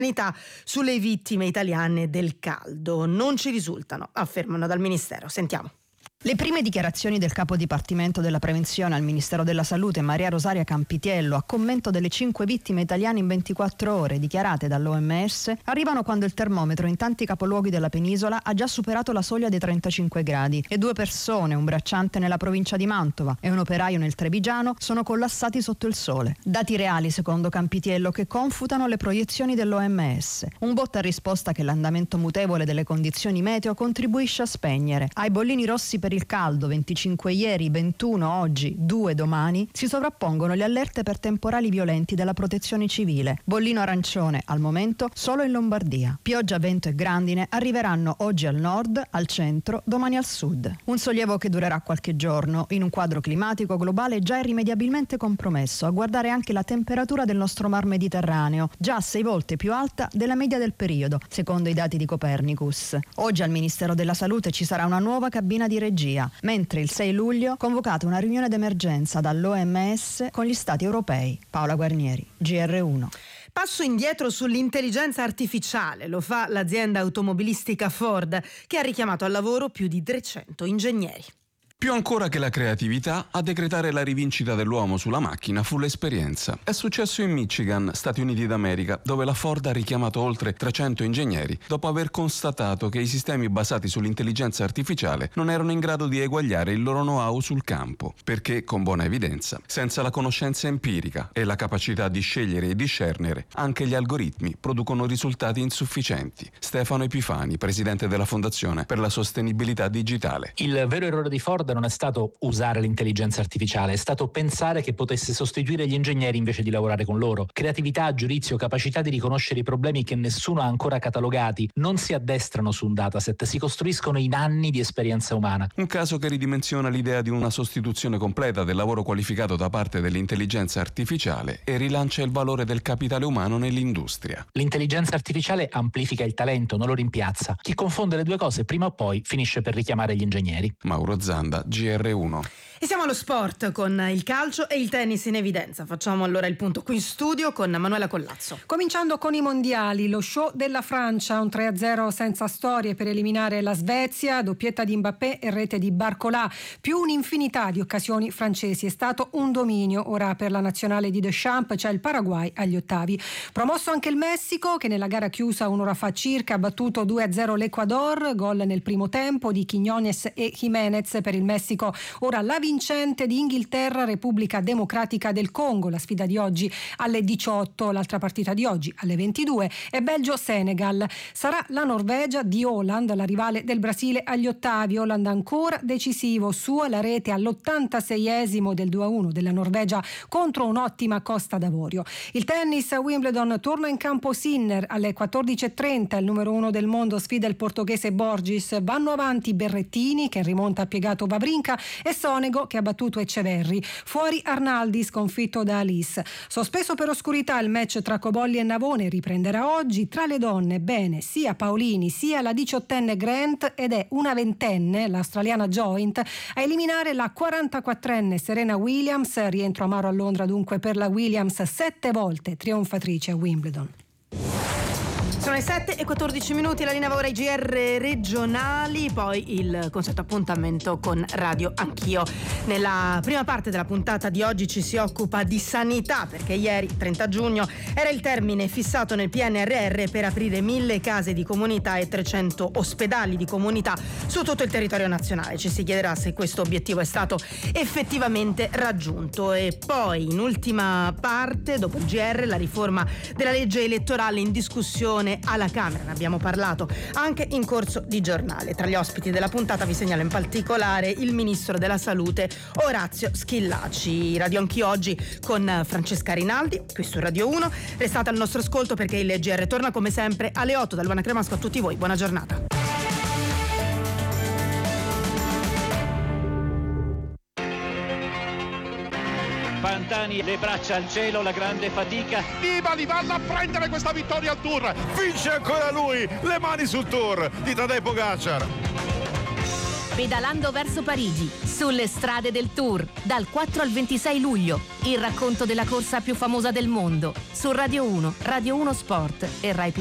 sulle vittime italiane del caldo. Non ci risultano, affermano dal Ministero. Sentiamo. Le prime dichiarazioni del capo dipartimento della prevenzione al Ministero della Salute, Maria Rosaria Campitiello, a commento delle 5 vittime italiane in 24 ore dichiarate dall'OMS, arrivano quando il termometro in tanti capoluoghi della penisola ha già superato la soglia dei 35 gradi e 2 persone, un bracciante nella provincia di Mantova e un operaio nel Trevigiano, sono collassati sotto il sole. Dati reali, secondo Campitiello, che confutano le proiezioni dell'OMS. Un botta e risposta che l'andamento mutevole delle condizioni meteo contribuisce a spegnere. Ai bollini rossi per il caldo, 25 ieri, 21 oggi, 2 domani, si sovrappongono le allerte per temporali violenti della Protezione Civile. Bollino arancione al momento solo in Lombardia. Pioggia, vento e grandine arriveranno oggi al nord, al centro, domani al sud. Un sollievo che durerà qualche giorno in un quadro climatico globale già irrimediabilmente compromesso. A guardare anche la temperatura del nostro mar Mediterraneo, già 6 volte più alta della media del periodo, secondo i dati di Copernicus. Oggi al Ministero della Salute ci sarà una nuova cabina di regia, mentre il 6 luglio convocata una riunione d'emergenza dall'OMS con gli Stati europei. Paola Guarnieri, GR1. Passo indietro sull'intelligenza artificiale, lo fa l'azienda automobilistica Ford, che ha richiamato al lavoro più di 300 ingegneri. Più ancora che la creatività, a decretare la rivincita dell'uomo sulla macchina fu l'esperienza. È successo in Michigan, Stati Uniti d'America, dove la Ford ha richiamato oltre 300 ingegneri dopo aver constatato che i sistemi basati sull'intelligenza artificiale non erano in grado di eguagliare il loro know-how sul campo, perché, con buona evidenza, senza la conoscenza empirica e la capacità di scegliere e discernere, anche gli algoritmi producono risultati insufficienti. Stefano Epifani, presidente della Fondazione per la Sostenibilità Digitale. Il vero errore di Ford non è stato usare l'intelligenza artificiale, è stato pensare che potesse sostituire gli ingegneri invece di lavorare con loro. Creatività, giudizio, capacità di riconoscere i problemi che nessuno ha ancora catalogati non si addestrano su un dataset, si costruiscono in anni di esperienza umana. Un caso che ridimensiona l'idea di una sostituzione completa del lavoro qualificato da parte dell'intelligenza artificiale e rilancia il valore del capitale umano nell'industria. L'intelligenza artificiale amplifica il talento, non lo rimpiazza. Chi confonde le due cose prima o poi finisce per richiamare gli ingegneri. Mauro Zanda, GR1. E siamo allo sport con il calcio e il tennis in evidenza. Facciamo allora il punto qui in studio con Manuela Collazzo. Cominciando con i mondiali, lo show della Francia, un 3-0 senza storie per eliminare la Svezia, doppietta di Mbappé e rete di Barcola, più un'infinità di occasioni francesi. È stato un dominio. Ora per la nazionale di Deschamps c'è il Paraguay agli ottavi. Promosso anche il Messico, che nella gara chiusa un'ora fa circa ha battuto 2-0 l'Ecuador, gol nel primo tempo di Quiñones e Jiménez per il Messico. Ora la vincente di Inghilterra, Repubblica Democratica del Congo, la sfida di oggi alle 18, l'altra partita di oggi alle 22 è Belgio-Senegal. Sarà la Norvegia di Haaland, la rivale del Brasile agli ottavi. Haaland ancora decisivo, sua la rete all'86esimo del 2-1 della Norvegia contro un'ottima Costa d'Avorio. Il tennis a Wimbledon, torna in campo Sinner alle 14.30, il numero 1 del mondo sfida il portoghese Borges. Vanno avanti Berrettini, che rimonta a piegato Wawrinka, e Sonego, che ha battuto Ecceverri. Fuori Arnaldi, sconfitto da Alice. Sospeso per oscurità il match tra Cobolli e Navone, riprenderà oggi. Tra le donne, bene sia Paolini sia la 18enne Grant, ed è una 20enne, l'australiana Joint, a eliminare la 44enne Serena Williams. Rientro amaro a Londra dunque per la Williams, 7 volte trionfatrice a Wimbledon. Sono le 7:14, la linea va ora ai GR regionali, poi il consueto appuntamento con Radio Anch'io. Nella prima parte della puntata di oggi ci si occupa di sanità, perché ieri, 30 giugno, era il termine fissato nel PNRR per aprire 1000 case di comunità e 300 ospedali di comunità su tutto il territorio nazionale. Ci si chiederà se questo obiettivo è stato effettivamente raggiunto. E poi, in ultima parte, dopo il GR, la riforma della legge elettorale in discussione alla Camera, ne abbiamo parlato anche in corso di giornale. Tra gli ospiti della puntata vi segnalo in particolare il ministro della Salute Orazio Schillaci. Radio Anch'io oggi con Francesca Rinaldi qui su Radio 1. Restate al nostro ascolto perché il GR torna come sempre alle 8. Da Luana Cremasco a tutti voi, buona giornata. Pantani, le braccia al cielo, la grande fatica. Nibali vanno a prendere questa vittoria al Tour, vince ancora lui, le mani sul Tour di Tadej Pogacar. Pedalando verso Parigi, sulle strade del Tour, dal 4 al 26 luglio. Il racconto della corsa più famosa del mondo, su Radio 1, Radio 1 Sport e Rai Play.